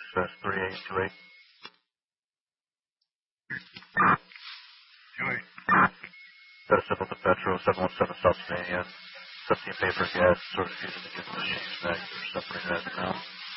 access 3828. 7 to Petro, 717 South Mania. 17 paper gas, sort of using the machine snack or separating that now.